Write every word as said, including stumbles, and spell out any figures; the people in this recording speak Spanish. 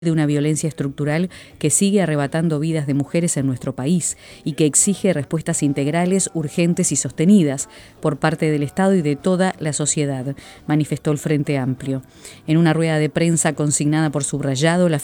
de una violencia estructural que sigue arrebatando vidas de mujeres en nuestro país y que exige respuestas integrales, urgentes y sostenidas por parte del Estado y de toda la sociedad, manifestó el Frente Amplio. En una rueda de prensa consignada por Subrayado, la